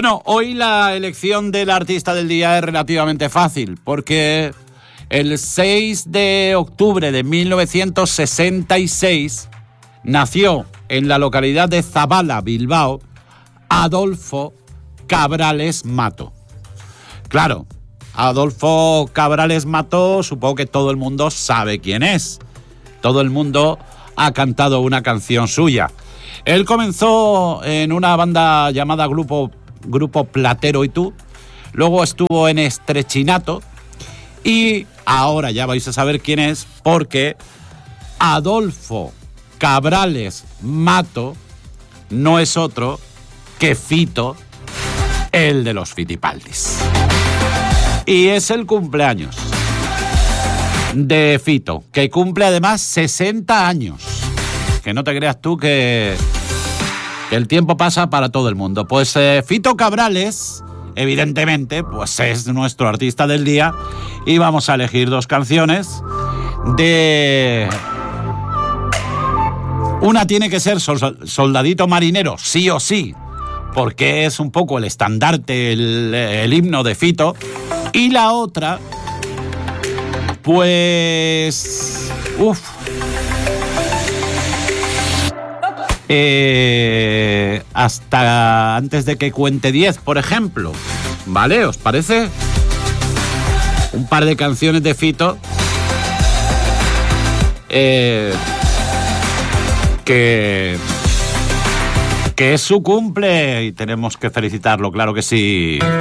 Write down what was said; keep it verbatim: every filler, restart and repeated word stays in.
Bueno, hoy la elección del artista del día es relativamente fácil, porque el seis de octubre de mil novecientos sesenta y seis nació en la localidad de Zabala, Bilbao, Adolfo Cabrales Mato. Claro, Adolfo Cabrales Mato, supongo que todo el mundo sabe quién es. Todo el mundo ha cantado una canción suya. Él comenzó en una banda llamada Grupo, Grupo Platero y Tú, luego estuvo en Estrechinato y ahora ya vais a saber quién es, porque Adolfo Cabrales Mato no es otro que Fito, el de los Fitipaldis. Y es el cumpleaños de Fito, que cumple además sesenta años. Que no te creas tú que, que el tiempo pasa para todo el mundo. Pues eh, Fito Cabrales, evidentemente, pues es nuestro artista del día y vamos a elegir dos canciones de... Una tiene que ser Soldadito Marinero, sí o sí, porque es un poco el estandarte, el, el himno de Fito. Y la otra, pues... Uf... Eh, hasta antes de que cuente diez, por ejemplo. ¿Vale? ¿Os parece? Un par de canciones de Fito eh, que, que es su cumple y tenemos que felicitarlo, claro que sí.